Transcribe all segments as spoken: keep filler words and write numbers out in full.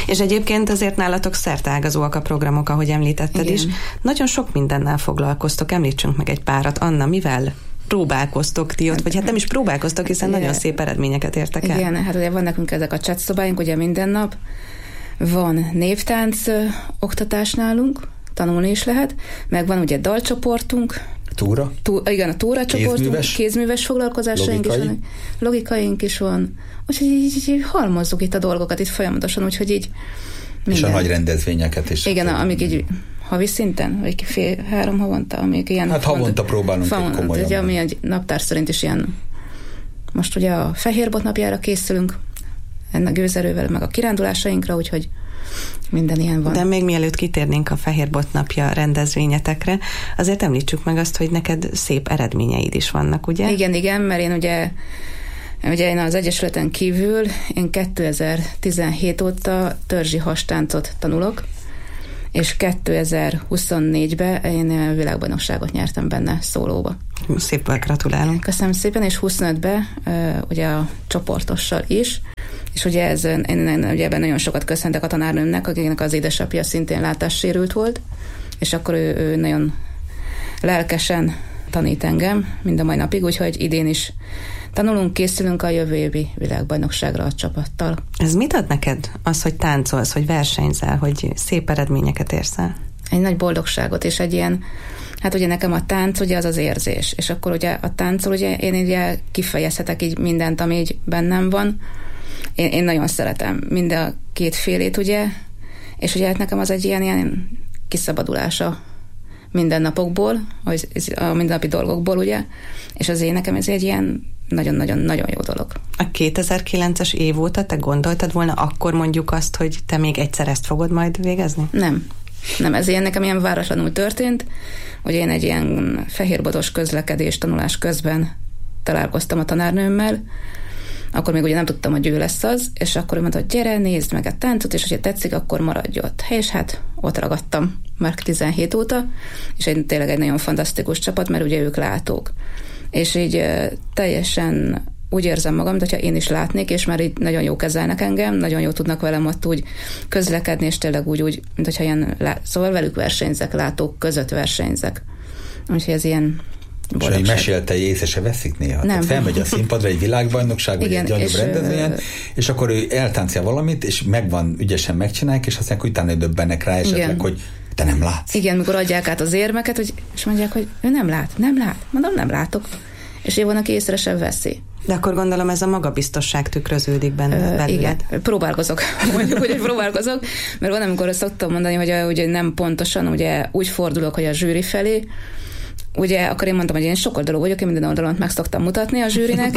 És egyébként azért nálatok szerteágazóak a programok, ahogy említetted Igen. is. Nagyon sok mindennel foglalkoztok, említsünk meg egy párat. Anna, mivel próbálkoztok ti ott, vagy hát nem is próbálkoztok, hiszen Igen. nagyon szép eredményeket értek el. Igen, hát ugye van nekünk ezek a chat szobáink, ugye minden nap. Van névtánc ö, oktatás nálunk, tanulni is lehet, meg van ugye dalcsoportunk. Túra? Tú, igen, a túra csoportunk, kézműves, kézműves foglalkozásaink Logikai. is van, logikaink is van. Úgyhogy így, így, így halmozzuk itt a dolgokat itt folyamatosan, úgyhogy így minden. És a nagy rendezvényeket is. Igen, amik így havi szinten, vagy fél, három havonta, amik ilyen... Hát havonta próbálunk egy komolyan. Ugye, ami egy naptár szerint is ilyen, most ugye a Fehérbot napjára készülünk, ennek gőzerővel, meg a kirándulásainkra, úgyhogy minden ilyen van. De még mielőtt kitérnénk a Fehérbot napja rendezvényetekre, azért említsük meg azt, hogy neked szép eredményeid is vannak, ugye? Igen, igen, mert én ugye, ugye én az Egyesületen kívül, én kétezer-tizenhét óta törzsi hastáncot tanulok, és kétezer-huszonnégyben én világbajnokságot nyertem benne szólóba. Szépen gratulálunk. Köszönöm szépen, és huszonötben ugye a csoportossal is, és ugye ez, én, én ugye ebben nagyon sokat köszöntek a tanárnőmnek, akinek az édesapja szintén látássérült volt, és akkor ő, ő nagyon lelkesen tanít engem mind a mai napig, úgyhogy idén is tanulunk, készülünk a jövő évi világbajnokságra a csapattal. Ez mit ad neked? Az, hogy táncolsz, hogy versenyzel, hogy szép eredményeket érsz el? Egy nagy boldogságot, és egy ilyen, hát ugye nekem a tánc ugye az az érzés, és akkor ugye a táncol ugye én ugye kifejezhetek így mindent, ami így bennem van. Én, én nagyon szeretem mind a két félét, ugye, és ugye hát nekem az egy ilyen, ilyen kiszabadulása mindennapokból, a mindennapi dolgokból, ugye, és az én nekem ez egy ilyen nagyon-nagyon-nagyon jó dolog. A kétezer-kilences év óta te gondoltad volna akkor mondjuk azt, hogy te még egyszer ezt fogod majd végezni? Nem. Nem, ez ilyen nekem ilyen váratlanul történt, hogy én egy ilyen fehérbotos közlekedés tanulás közben találkoztam a tanárnőmmel, akkor még ugye nem tudtam, hogy ő lesz az, és akkor ő mondta, hogy gyere, nézd meg a táncot, és hogyha tetszik, akkor maradj ott. És hát ott ragadtam már tizenhét óta, és egy, tényleg egy nagyon fantasztikus csapat, mert ugye ők látók. És így teljesen úgy érzem magam, hogyha én is látnék, és már így nagyon jó kezelnek engem, nagyon jó tudnak velem ott úgy közlekedni, és tényleg úgy, úgy mint hogyha ilyen, szóval velük versenyzek, látók között versenyzek. Úgyhogy ez ilyen boldogság. És hogy mesélte, hogy észre se veszik néha. Nem. Tehát felmegy a színpadra egy világbajnokság, vagy Igen, egy nagyobb és rendezvényen, ö... és akkor ő eltáncol valamit, és megvan, ügyesen megcsinálják, és aztán utána döbbennek rá esetleg, Igen. hogy te nem látsz. Igen, mikor adják át az érmeket, hogy, és mondják, hogy ő nem lát, nem lát. Mondom, nem látok. És ő van, aki észre sem veszi. De akkor gondolom ez a magabiztosság tükröződik benne belőled. Igen, próbálkozok. Mondjuk, hogy próbálkozok, mert van, amikor szoktam mondani, hogy ugye nem pontosan, ugye úgy fordulok, hogy a zsűri felé, ugye akkor én mondtam, hogy én sokoldalú vagyok, én minden oldalon meg szoktam mutatni a zsűrinek.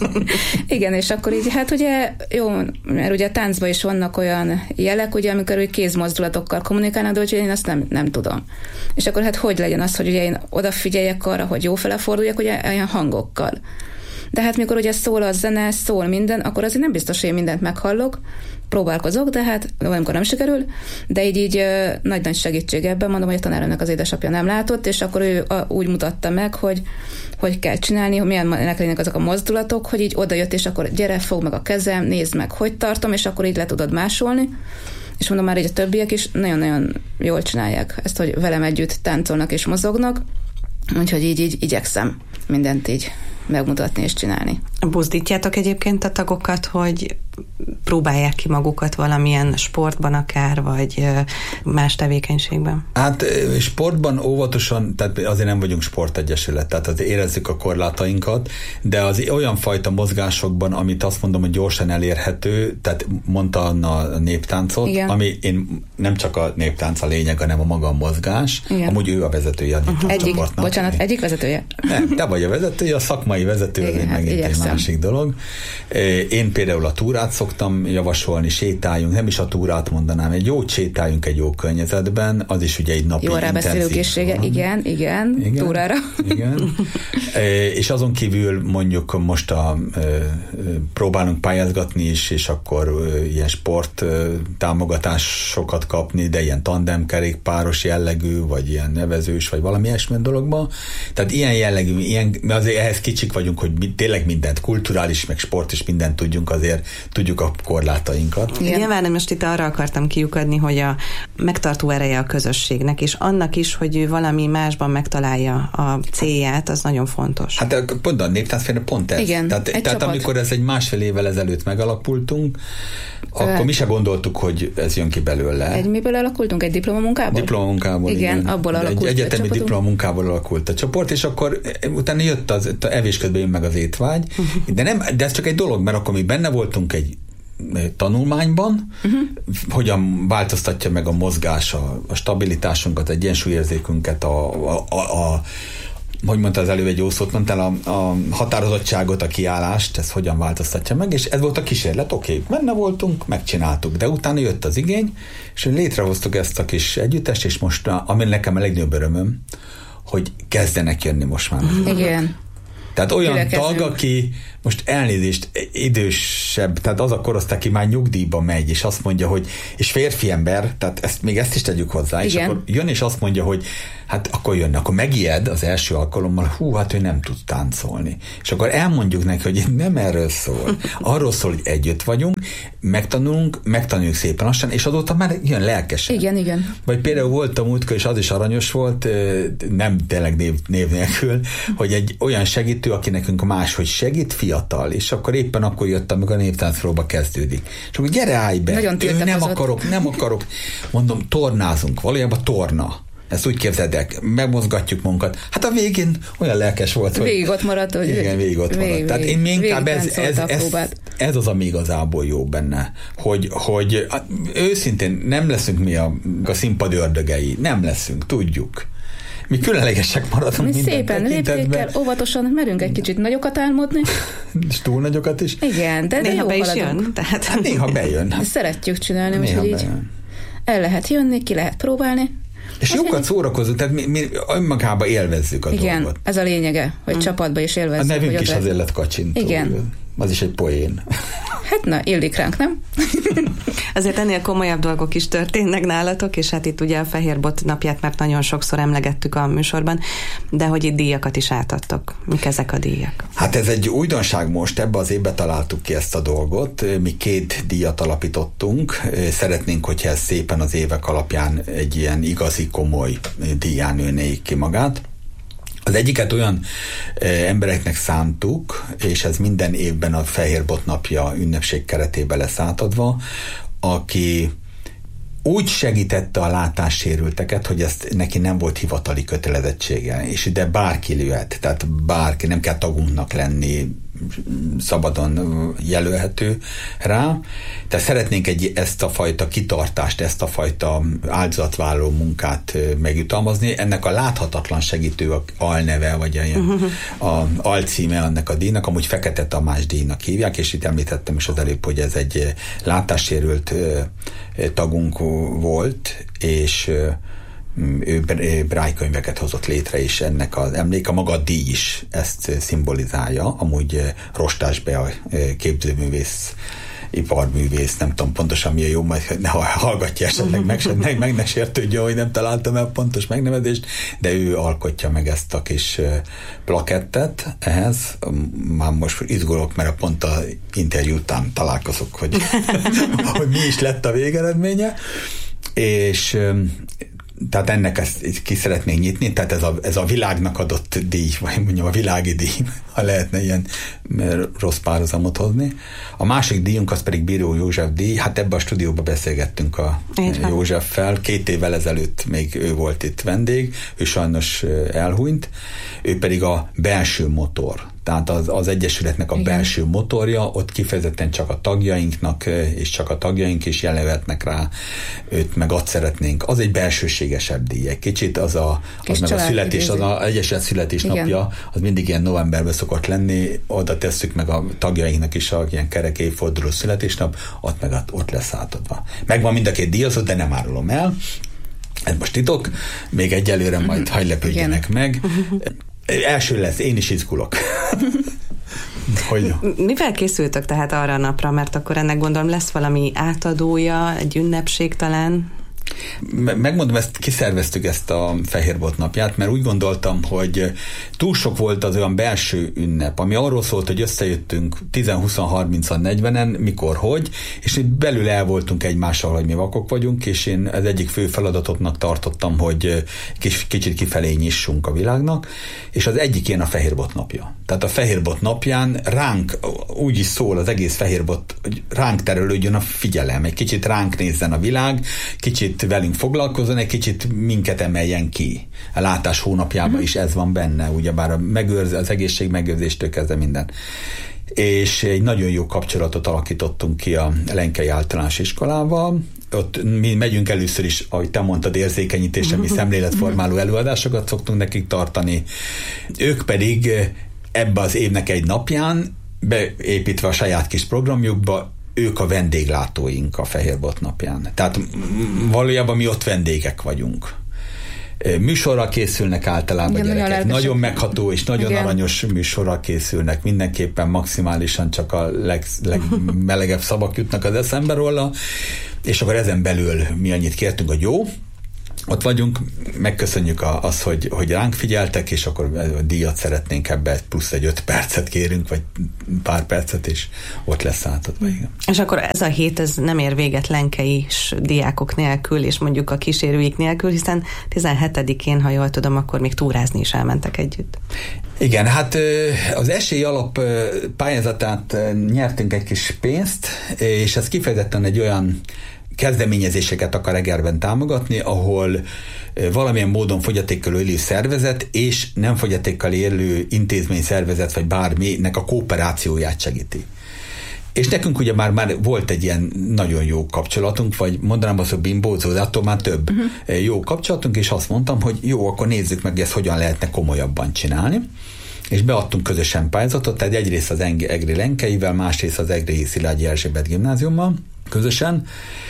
Igen, és akkor így, hát ugye jó, mert ugye a táncban is vannak olyan jelek, ugye, amikor úgy kézmozdulatokkal kommunikálnak, de úgyhogy én azt nem, nem tudom. És akkor hát hogy legyen az, hogy ugye én odafigyeljek arra, hogy jó fele forduljak, ugye olyan hangokkal. De hát mikor ugye szól a zene, szól minden, akkor azért nem biztos, hogy én mindent meghallok, próbálkozok, de hát valamikor nem sikerül, de így, így nagy-nagy segítség ebben, mondom, hogy a tanáromnak az édesapja nem látott, és akkor ő úgy mutatta meg, hogy hogy kell csinálni, hogy milyen lennek azok a mozdulatok, hogy így odajött, és akkor gyere, fogd meg a kezem, nézd meg, hogy tartom, és akkor így le tudod másolni. És mondom, már így a többiek is nagyon-nagyon jól csinálják ezt, hogy velem együtt táncolnak és mozognak, úgyhogy így, így igyekszem mindent így megmutatni és csinálni. Buzdítjátok egyébként a tagokat, hogy próbálják ki magukat valamilyen sportban akár, vagy más tevékenységben? Hát sportban óvatosan, tehát azért nem vagyunk sportegyesület, tehát azért érezzük a korlátainkat, de az olyan fajta mozgásokban, amit azt mondom, hogy gyorsan elérhető, tehát mondta Anna a néptáncot, Igen. ami én nem csak a néptánc a lényeg, hanem a maga a mozgás. Igen. Amúgy ő a vezetője a néptánccsoportnak. Egyik, bocsánat, egyik vezetője? Nem, te vagy a vezetője, a szakmai vezető, az egy megint egy másik dolog. Én például a túrát szoktam javasolni, sétáljunk, nem is a túrát mondanám, egy jót sétáljunk egy jó környezetben, az is ugye egy napi jó rábeszélőkészsége, igen, igen, igen, túrára. Igen. És azon kívül mondjuk most a, próbálunk pályázgatni is, és akkor ilyen sport támogatásokat kapni, de ilyen tandemkerékpáros jellegű, vagy ilyen nevezős, vagy valami ilyesmi dologban. Tehát ilyen jellegű, ilyen, azért ehhez kicsik vagyunk, hogy mi, tényleg mindent hát kulturális, meg sport is mindent tudjunk, azért tudjuk a korlátainkat. Igen. Nyilván most itt arra akartam kiukadni, hogy a megtartó ereje a közösségnek, és annak is, hogy ő valami másban megtalálja a célját, az nagyon fontos. Hát pont a néptáncfélre pont ez. Igen, tehát tehát amikor ez egy másfél évvel ezelőtt megalapultunk, akkor Ö... mi se gondoltuk, hogy ez jön ki belőle. Egy miből alakultunk? Egy diplomamunkából? Diplomamunkából, igen. igen. Abból alakult egy egyetemi diplomamunkából alakult a csoport, és akkor utána jött az, evés közben jön meg az étvágy, uh-huh. de, nem, de ez csak egy dolog, mert akkor mi benne voltunk egy tanulmányban, uh-huh. hogyan változtatja meg a mozgás, a, a stabilitásunkat, egy egyensúlyérzékünket, a, a, a, a hogy mondta az előbb egy jó szót, mondtál, a, a határozottságot, a kiállást, ez hogyan változtatja meg, és ez volt a kísérlet, oké, okay, benne voltunk, megcsináltuk, de utána jött az igény, és létrehoztuk ezt a kis együttest, és most, ami nekem a legnagyobb örömöm, hogy kezdenek jönni most már. Igen. Tehát olyan tag, aki most elnézést idősebb, tehát az a korosztály, aki már nyugdíjba megy, és azt mondja, hogy, és férfi ember, tehát ezt, még ezt is tegyük hozzá, igen. És akkor jön, és azt mondja, hogy hát akkor jön, akkor megijed az első alkalommal, hú, hát ő nem tud táncolni. És akkor elmondjuk neki, hogy nem erről szól. Arról szól, hogy együtt vagyunk, megtanulunk, megtanuljuk szépen lassan, és azóta már jön lelkesen. Igen, igen. Vagy például volt a múltkor, és az is aranyos volt, nem tényleg név, név nélkül, hogy egy olyan segítő, aki nekünk máshogy segít, fiatal, és akkor éppen akkor jött, amikor a néptáncpróba kezdődik. És akkor gyere, állj be! Nagyon nem akarok, nem akarok. Mondom, tornázunk, valójában torna. Ezt úgy képzeldek, megmozgatjuk magunkat. Hát a végén olyan lelkes volt, hogy... Végig ott maradt, hogy... Igen, végig ott maradt. Tehát én még inkább ez, ez, ez, ez az, ami igazából jó benne. Hogy, hogy őszintén nem leszünk mi a, a színpad ördögei. Nem leszünk, tudjuk. Mi különlegesek maradunk. Mi szépen léptékkel, óvatosan merünk egy kicsit nagyokat álmodni. És túl nagyokat is. Igen, de, de néha jó be is haladunk. Jön. Tehát... Hát néha bejön. Szeretjük csinálni, úgyhogy így el lehet jönni, ki lehet próbálni. És jókat szórakozunk, tehát mi, mi önmagában élvezzük a igen, dolgot. Ez a lényege, hogy hmm. csapatba is élvezzük. A nevünk is azért lett kacsintó. Igen. Az is egy poén. Hát na, illik ránk, nem? Azért ennél komolyabb dolgok is történnek nálatok, és hát itt ugye a Fehér Bot napját már nagyon sokszor emlegettük a műsorban, de hogy itt díjakat is átadtok. Mik ezek a díjak? Hát ez egy újdonság most, ebbe az évbe találtuk ki ezt a dolgot. Mi két díjat alapítottunk. Szeretnénk, hogyha ez szépen az évek alapján egy ilyen igazi, komoly díján nőnék ki magát. Az egyiket olyan e, embereknek szántuk, és ez minden évben a Fehér Bot napja ünnepség keretében lesz átadva, aki úgy segítette a látássérülteket, hogy ezt neki nem volt hivatali kötelezettsége, és ide bárki jöhet, tehát bárki, nem kell tagunknak lenni, szabadon jelölhető rá. Tehát szeretnénk egy, ezt a fajta kitartást, ezt a fajta áldozatvállaló munkát megjutalmazni. Ennek a láthatatlan segítő a alneve, vagy a, a alcíme ennek a díjnak, amúgy Fekete Tamás díjnak hívják, és itt említettem is az előbb, hogy ez egy látássérült tagunk volt, és ő brájkönyveket hozott létre, és ennek az emléke, maga a díj is ezt szimbolizálja. Amúgy Rostás Bea képzőművész, iparművész, nem tudom pontosan mi a jó, majd ne hallgatja esetleg, meg, meg, meg ne sértődjön, hogy nem találtam el pontos megnevezést, de ő alkotja meg ezt a kis plakettet ehhez. Már most izgulok, mert a pont a interjú után találkozok, hogy, hogy mi is lett a végeredménye, és tehát ennek ezt ki szeretnénk nyitni, tehát ez a, ez a világnak adott díj, vagy mondjam a világi díj, ha lehetne ilyen rossz párhuzamot hozni. A másik díjunk az pedig Bíró József díj, hát ebbe a stúdióba beszélgettünk a Józseffel, két évvel ezelőtt még ő volt itt vendég, ő sajnos elhunyt, ő pedig a belső motor, tehát az, az Egyesületnek a igen. belső motorja, ott kifejezetten csak a tagjainknak, és csak a tagjaink is jelölhetnek rá, őt meg azt szeretnénk. Az egy belsőségesebb díj. Egy kicsit az a, az meg a születés, az az Egyesület születésnapja, az mindig ilyen novemberben szokott lenni, oda tesszük meg a tagjainknak is a ilyen kerek évforduló születésnap, ott meg ott lesz átadva. Megvan mind a két díjazott, de nem árulom el. Ez most titok, még egyelőre majd hagyj lepődjenek meg. Első lesz, én is izgulok. Hogy... Mivel készültök tehát arra a napra, mert akkor ennek gondolom lesz valami átadója, egy ünnepség talán? Megmondom, ezt kiszerveztük ezt a Fehérbot napját, mert úgy gondoltam, hogy túl sok volt az olyan belső ünnep, ami arról szólt, hogy összejöttünk tíz, húsz, harminc, negyvenen, mikor, hogy, és itt belül el voltunk egymással, hogy mi vakok vagyunk, és én az egyik fő feladatotnak tartottam, hogy kis, kicsit kifelé nyissunk a világnak, és az egyik ilyen a Fehérbot napja. Tehát a Fehérbot napján ránk, úgy is szól az egész Fehérbot, hogy ránk terelődjön a figyelem, egy kicsit ránk nézzen a világ, kicsit velünk foglalkozzon, egy kicsit minket emeljen ki. A látás hónapjában uh-huh. is ez van benne, ugyebár a megőrz, az egészség megőrzéstől kezdve minden. És egy nagyon jó kapcsolatot alakítottunk ki a Lenkei Általános Iskolával. Ott mi megyünk először is, ahogy te mondtad, érzékenyítésre, mi szemléletformáló előadásokat szoktunk nekik tartani. Ők pedig ebbe az évnek egy napján, beépítve a saját kis programjukba, ők a vendéglátóink a Fehérbot napján. Tehát valójában mi ott vendégek vagyunk. Műsorra készülnek általában igen, gyerekek. Nagyon, nagyon megható és nagyon igen. aranyos műsorra készülnek. Mindenképpen maximálisan csak a leg, legmelegebb szavak jutnak az eszembe róla, és akkor ezen belül mi annyit kértünk, hogy jó, ott vagyunk, megköszönjük azt, hogy, hogy ránk figyeltek, és akkor a díjat szeretnénk ebbe, plusz egy öt percet kérünk, vagy pár percet, és ott lesz átadva. Igen. És akkor ez a hét, ez nem ér véget lenkei diákok nélkül, és mondjuk a kísérőik nélkül, hiszen tizenhetedikén, ha jól tudom, akkor még túrázni is elmentek együtt. Igen, hát az esély alap pályázatát nyertünk egy kis pénzt, és ez kifejezetten egy olyan kezdeményezéseket akar Egerben támogatni, ahol valamilyen módon fogyatékkal élő szervezet és nem fogyatékkal élő intézmény szervezet, vagy bárminek a kooperációját segíti. És nekünk ugye már, már volt egy ilyen nagyon jó kapcsolatunk, vagy mondanám azt, hogy bimbózó, de attól már több uh-huh. jó kapcsolatunk, és azt mondtam, hogy jó, akkor nézzük meg, ezt hogyan lehetne komolyabban csinálni. És beadtunk közösen pályázatot, tehát egyrészt az Egri Lenkeivel, másrészt az Egri Szilágyi Erzsébet gimnáziummal közösen,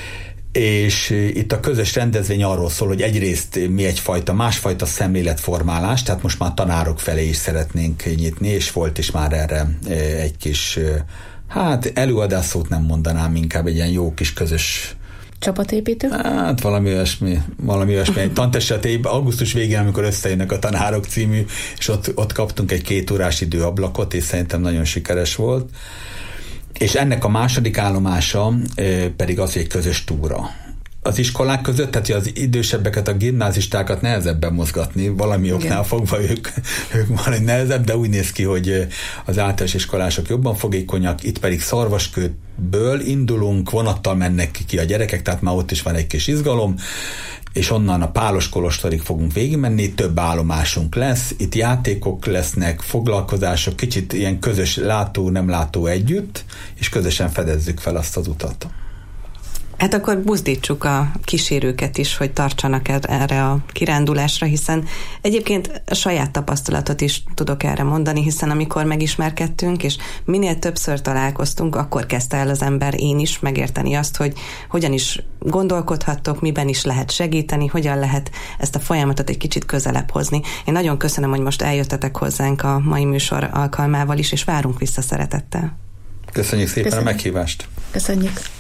és itt a közös rendezvény arról szól, hogy egyrészt mi egyfajta, másfajta szemléletformálás, tehát most már tanárok felé is szeretnénk nyitni, és volt is már erre egy kis, hát előadás szót nem mondanám, inkább egy ilyen jó kis közös csapatépítő? Hát valami olyasmi, valami olyasmi. Egy tantestületében augusztus végén, amikor összejönnek a tanárok című, és ott, ott kaptunk egy két órás időablakot, és szerintem nagyon sikeres volt. És ennek a második állomása pedig az, hogy egy közös túra. Az iskolák között, tehát az idősebbeket, a gimnázistákat nehezebben mozgatni, valami oknál fogva ők, ők valami nehezebb, de úgy néz ki, hogy az általános iskolások jobban fogékonyak, itt pedig Szarvaskőből indulunk, vonattal mennek ki a gyerekek, tehát már ott is van egy kis izgalom, és onnan a Pálos Kolostorig fogunk végigmenni, több állomásunk lesz, itt játékok lesznek, foglalkozások, kicsit ilyen közös látó, nem látó együtt, és közösen fedezzük fel azt az utat. Hát akkor buzdítsuk a kísérőket is, hogy tartsanak erre a kirándulásra, hiszen egyébként a saját tapasztalatot is tudok erre mondani, hiszen amikor megismerkedtünk, és minél többször találkoztunk, akkor kezdte el az ember, én is megérteni azt, hogy hogyan is gondolkodhattok, miben is lehet segíteni, hogyan lehet ezt a folyamatot egy kicsit közelebb hozni. Én nagyon köszönöm, hogy most eljöttetek hozzánk a mai műsor alkalmával is, és várunk vissza szeretettel. Köszönjük szépen Köszönjük. a meghívást. Köszönjük.